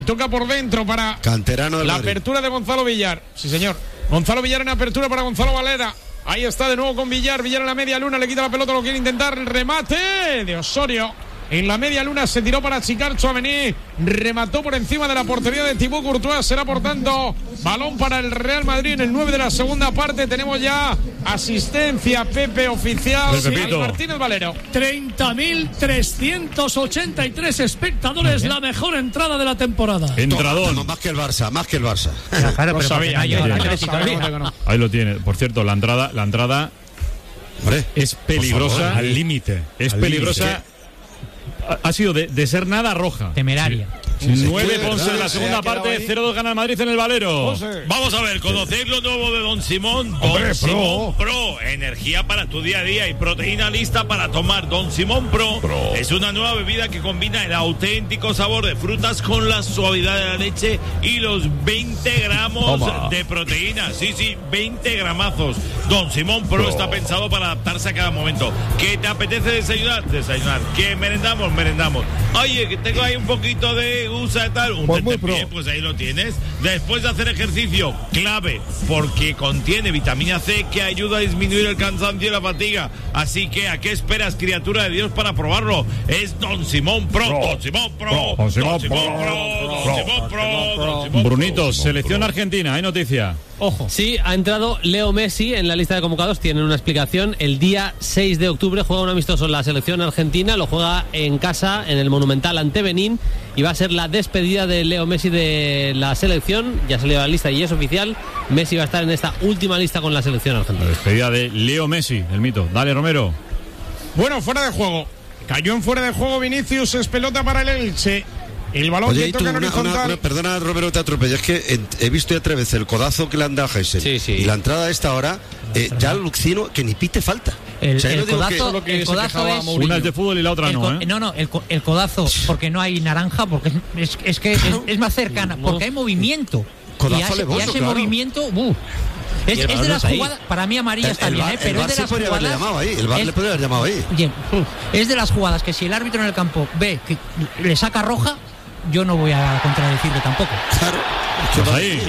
Toca por dentro para Canterano del la Madrid. apertura de Gonzalo Villar. Sí, señor. Gonzalo Villar en apertura para Gonzalo Valera. Ahí está de nuevo con Villar. Villar en la media luna, le quita la pelota, lo quiere intentar. El remate de Osorio. En la media luna se tiró para achicar Tchouaméni. Remató por encima de la portería de Thibaut Courtois. Será por tanto balón para el Real Madrid en el 9 de la segunda parte. Tenemos ya asistencia, Pepe, oficial. Sí, Martínez Valero. 30.383 espectadores, la mejor entrada de la temporada. Entradón. Más que el Barça, más que el Barça. Claro, pero sabía, ahí lo tiene. Por cierto, la entrada Hombre, es peligrosa. favor, al límite. Es peligrosa. Ha sido de ser nada roja. Temeraria. 9 Ponce en la segunda parte, 0-2 gana el Madrid en el Valero. Vamos a ver, ¿conocéis lo nuevo de Don Simón? Hombre, Simón Pro, energía para tu día a día y proteína lista para tomar. Don Simón Pro es una nueva bebida que combina el auténtico sabor de frutas con la suavidad de la leche y los 20 gramos de proteína. Sí, 20 gramazos. Don Simón Pro está pensado para adaptarse a cada momento. ¿Qué te apetece desayunar? Desayunar. ¿Qué merendamos? Merendamos. Oye, que tengo ahí un poquito de usa de tal, un tentempié, pues ahí lo tienes. Después de hacer ejercicio, clave, porque contiene vitamina C que ayuda a disminuir el cansancio y la fatiga. Así que, ¿a qué esperas, criatura de Dios, para probarlo? Es Don Simón Pro. Don Simón Pro. Don Simón Pro. Don Simón Pro. Brunito, selección argentina, hay noticia. Ojo. Sí, ha entrado Leo Messi en la lista de convocados. Tienen una explicación. El día 6 de octubre juega un amistoso en la selección argentina. Lo juega en casa, en el Monumental ante Benín. Y va a ser la despedida de Leo Messi de la selección. Ya salió la lista y es oficial. Messi va a estar en esta última lista con la selección argentina. La despedida de Leo Messi, el mito. Dale, Romero. Bueno, fuera de juego. Cayó en fuera de juego Vinicius. Es pelota para el Elche. El balón que toca en horizontal. Perdona, Romero, te atropello. Es que he visto ya 3 veces el codazo que le han dado a Heysel. Sí. Y la entrada a esta hora, ya alucino que ni pite falta. El codazo es... Una es de fútbol y la otra no, ¿eh? No, el codazo, porque no hay naranja, porque es que es más cercana, porque hay movimiento. Codazo y ese claro. movimiento... Es de las jugadas, para mí amarilla está bien, pero es de las jugadas. El VAR le podría haber llamado ahí. Bien, es de las jugadas que si el árbitro en el campo ve que le saca roja, yo no voy a contradecirle tampoco. Claro. Pues ahí.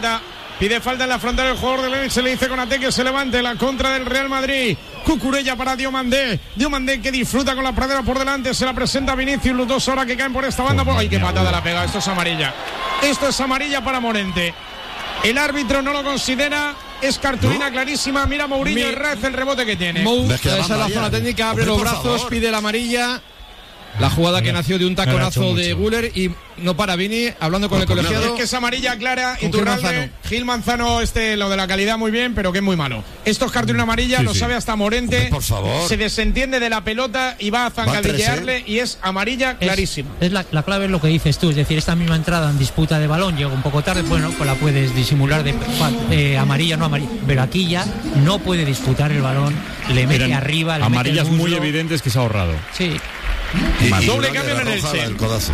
Pide falta en la frontal el jugador del Elche. Le dice Konaté que se levante la contra del Real Madrid. Cucurella para Diomandé. Diomandé que disfruta con la pradera por delante. Se la presenta Vinicius. Los dos ahora que caen por esta banda. ¡Ay, qué patada la pega! Esto es amarilla. Esto es amarilla para Morente. El árbitro no lo considera. Es cartulina clarísima. Mira Mourinho Herrera, el rebote que tiene. Esa es la zona técnica. Abre los brazos, pide la amarilla. La jugada que nació de un taconazo de Güler y no para Vini, hablando con el colegiado. Es que es amarilla clara, Iturralde, Gil Manzano, lo de la calidad muy bien, pero que es muy malo. Esto es cartulina amarilla, lo sabe hasta Morente. Hombre, por favor. Se desentiende de la pelota y va a zancadillearle y es amarilla clarísima. La clave es lo que dices tú, es decir, esta misma entrada en disputa de balón llega un poco tarde, bueno, pues la puedes disimular de amarilla, no amarilla, pero aquí ya no puede disputar el balón, le mete arriba, le amarillas mete el muslo. muy evidentes que se ha ahorrado. Sí. Y doble cambio en el Elche. El codazo.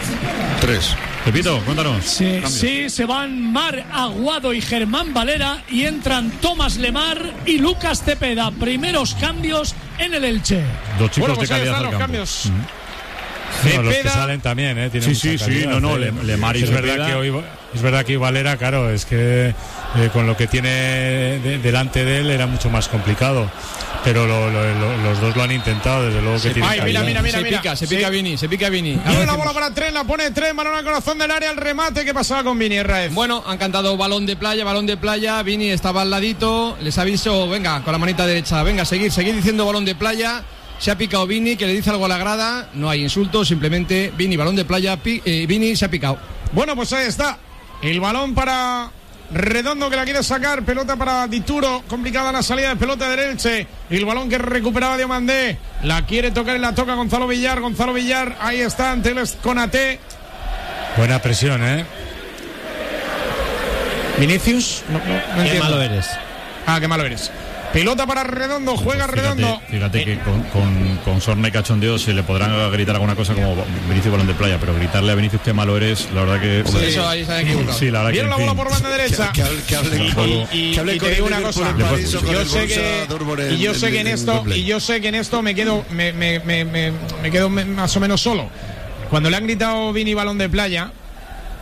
3. Pepito, cuéntanos. Sí, se van Mar Aguado y Germán Valera y entran Tomás Lemar y Lucas Cepeda. Primeros cambios en el Elche. Dos chicos Pues de calidad al los campo. cambios. Los que salen también, tienen mucha calidad, Lemar y Cepeda. Es verdad que hoy Valera, claro, es que con lo que tiene delante de él era mucho más complicado. Pero los dos lo han intentado, desde luego que tienen calidad. Mira. Se pica Vini. Viene la bola para Tren, la pone Tren, balón al corazón del área, el remate. ¿Qué pasaba con Vini Herrera? Bueno, han cantado balón de playa. Vini estaba al ladito, les aviso, venga, con la manita derecha, venga, seguir diciendo balón de playa. Se ha picado Vini, que le dice algo a la grada, no hay insultos, simplemente Vini, balón de playa, Vini se ha picado. Bueno, pues ahí está. El balón para Redondo que la quiere sacar, pelota para Dituro, complicada la salida de pelota del Elche. El balón que recuperaba Diomandé, la quiere tocar y la toca Gonzalo Villar, ahí está ante el Konaté. Buena presión, Vinicius, no Qué malo eres. Qué malo eres. Pelota para Redondo, juega Redondo. Fíjate que con sorna y cachondeo se le podrán gritar alguna cosa como Vinicius balón de playa, pero gritarle a Vinicius qué malo eres, la verdad que... Eso ahí se ha equivocado. Sí, la verdad Vieron que... la bola por banda derecha. Que hable Y te digo una cosa, yo sé que en esto me quedo más o menos solo. Cuando le han gritado Vini balón de playa,